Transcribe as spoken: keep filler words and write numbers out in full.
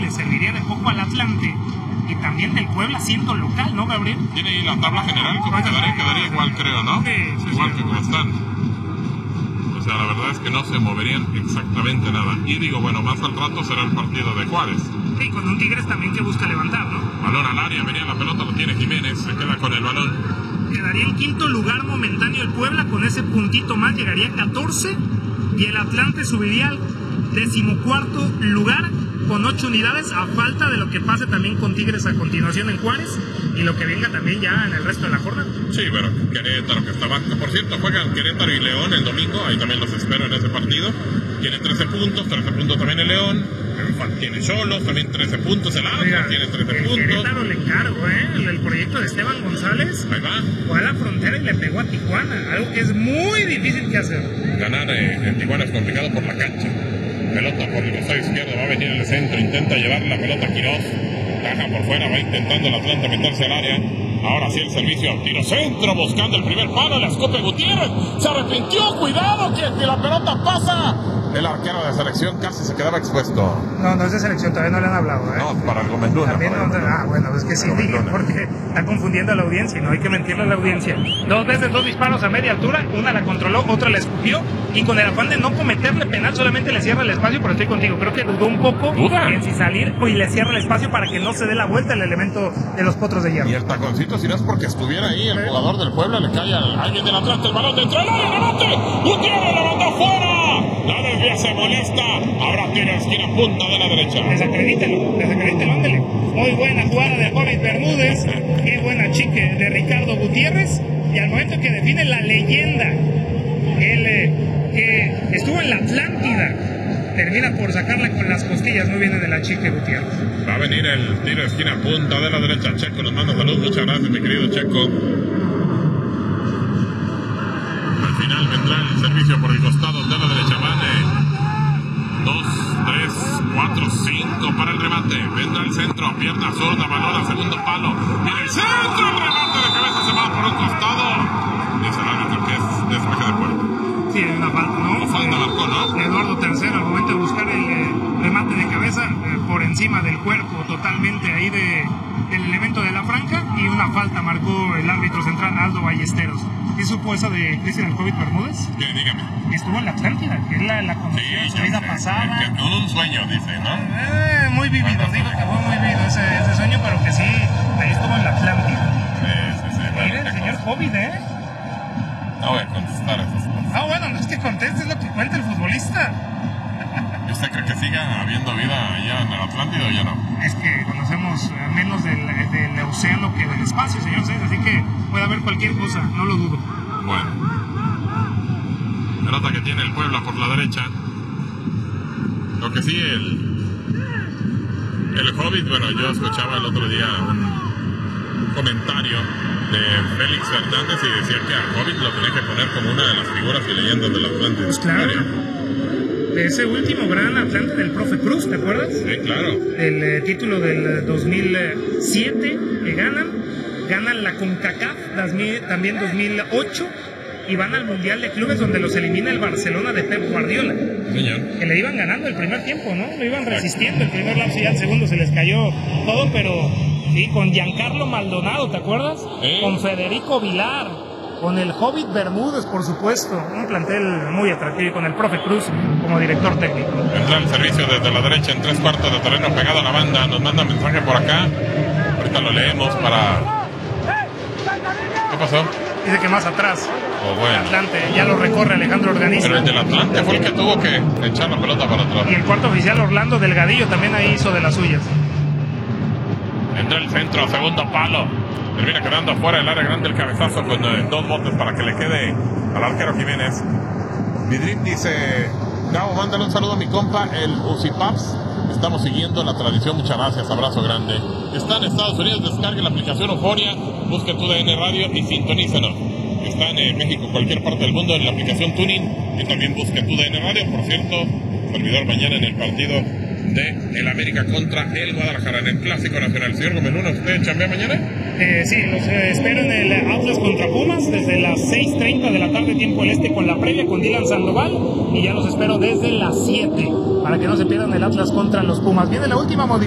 le serviría de poco al Atlante y también del Puebla siendo local, ¿no, Gabriel? Tiene ahí la tabla general, como quedaría, quedaría igual, creo, ¿no? Sí, sí, igual sí. que como están. O sea, la verdad es que no se moverían exactamente nada. Y digo, bueno, más al rato será el partido de Juárez. Sí, con un Tigres también que busca levantar, ¿no? Balón al área, venía la pelota, lo tiene Jiménez, se queda con el balón. Quedaría en quinto lugar momentáneo el Puebla, con ese puntito más llegaría a catorce y el Atlante subiría al decimocuarto lugar con ocho unidades, a falta de lo que pase también con Tigres a continuación en Juárez y lo que venga también ya en el resto de la jornada. Sí, bueno, Querétaro que está abajo. Por cierto, juegan Querétaro y León el domingo, ahí también los espero en ese partido. Tiene trece puntos, trece puntos también el León. Tiene Xolos, también trece puntos el Atlas, Oiga, tiene trece el puntos. Querétaro le encargo, ¿eh? El, el proyecto de Esteban González Ahí va. fue a la frontera y le pegó a Tijuana, algo que es muy difícil que hacer. Ganar eh, en Tijuana es complicado por la cancha. Pelota por el costado izquierdo, va a venir en el centro, intenta llevar la pelota a Quiroz. Baja por fuera, va intentando el Atlante meterse al área. Ahora sí el servicio, tiro centro, buscando el primer palo, la escope Gutiérrez. Se arrepintió, cuidado, que, que la pelota pasa. El arquero de selección casi se quedaba expuesto. No, no es de selección, todavía no le han hablado, ¿eh? No, para el Gómez Luna. También no, ah, bueno, es que sí, dije, porque está confundiendo a la audiencia y no hay que mentirle a la audiencia. Dos veces, dos disparos a media altura, una la controló, otra la escupió y con el afán de no cometerle penal solamente le cierra el espacio, pero estoy contigo, creo que dudó un poco ¿Duda? en si salir y le cierra el espacio para que no se dé la vuelta el elemento de los potros de hierro. Y el taconcito, si no es porque estuviera ahí el jugador del Puebla, le cae a alguien del Atlante el balón dentro del área, remate, Gutiérrez la mandó fuera, la desvía, se molesta, ahora tiene esquina punta de la derecha. Desacredítelo, desacredítelo, ándale. Muy buena jugada de Hobbit Bermúdez, qué buena chique de Ricardo Gutiérrez, y al momento que define la leyenda, el eh, que estuvo en la Atlántida, termina por sacarla con las costillas muy bien de la chique Gutiérrez. Va a venir el tiro de esquina punta de la derecha. Checo nos manda salud, muchas gracias mi querido Checo. Al final vendrá el servicio por el costado de la derecha. Van eh, dos, tres, cuatro, cinco para el remate. Vendrá el centro, pierna zurda, balón al segundo palo. Viene el centro, el remate de cabeza se va por un costado. Dice el árbitro que es despeje de puerta. Sí, hay una falta, ¿no? Una falta marcó, ¿no? Eduardo tercero, al momento de buscar el eh, remate de cabeza eh, por encima del cuerpo, totalmente ahí de, del elemento de la franja, y una falta marcó el árbitro central Aldo Ballesteros. ¿Qué supo eso de Cristian Hobbit Bermúdez? ¿Qué? Dígame. Estuvo en la Atlántida, que es la, la conoció en su vida pasada. Que tuvo un sueño, dice, ¿no? Eh, muy vivido, digo que fue muy vivido ese, ese sueño, pero que sí, ahí estuvo en la Atlántida. Sí, sí, sí. Mire, el señor Hobbit, ¿eh? No voy a contestar esas cosas. Ah, bueno, no es que conteste, es lo que cuenta el futbolista. ¿Y usted cree que siga habiendo vida allá en el Atlántico o ya no? Es que conocemos eh, menos del, del océano que del espacio, señor César, así que puede haber cualquier cosa, no lo dudo. Bueno. Pelota que tiene el Puebla por la derecha. Lo que sí, el... El Hobbit, bueno, yo escuchaba el otro día un comentario de Félix Fernández y decía que al Hobbit lo tenía que poner como una de las figuras y leyendas del Atlante. Pues claro. De ese último gran Atlante del profe Cruz, ¿te acuerdas? Sí, claro. El eh, título del dos mil siete que ganan, ganan la CONCACAF también dos mil ocho y van al Mundial de Clubes donde los elimina el Barcelona de Pep Guardiola. Señor. Que le iban ganando el primer tiempo, ¿no? Lo iban resistiendo el primer lapso y al segundo se les cayó todo, pero sí, con Giancarlo Maldonado, ¿te acuerdas? ¿Eh? Con Federico Vilar, con el Hobbit Bermúdez, por supuesto, un plantel muy atractivo y con el profe Cruz como director técnico. Entra el servicio desde la derecha en tres cuartos de terreno pegado a la banda. Nos manda mensaje por acá. Ahorita lo leemos para... ¿Qué pasó? Dice que más atrás, Oh, bueno. Atlante, ya lo recorre Alejandro Organista. Pero el del Atlante fue el que tuvo que echar la pelota para atrás. Y el cuarto oficial Orlando Delgadillo también ahí hizo de las suyas. Entra el centro, segundo palo. Termina quedando afuera el área grande el cabezazo con eh, dos botes para que le quede al arquero Jiménez. Vidrit dice: Gabo, mándale un saludo a mi compa, el Usipaps. Estamos siguiendo la tradición, muchas gracias, abrazo grande. Está en Estados Unidos, descargue la aplicación Euforia, busque tu D N Radio y sintonícenos. Está en México, cualquier parte del mundo, en la aplicación Tuning, y también busque tu D N Radio. Por cierto, servidor mañana en el partido de el América contra el Guadalajara, en el Clásico Nacional. Señor Gómez Luna, ¿usted chambea mañana? Eh, sí, los eh, espero en el Atlas contra Pumas desde las seis treinta de la tarde, tiempo del este, con la previa con Dylan Sandoval, y ya los espero desde las siete para que no se pierdan el Atlas contra los Pumas. Viene la última modificación.